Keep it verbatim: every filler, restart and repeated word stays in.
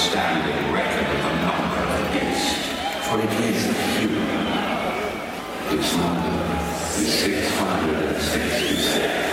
standing record of the number of the beast, for it is human. Its number is six hundred sixty-six.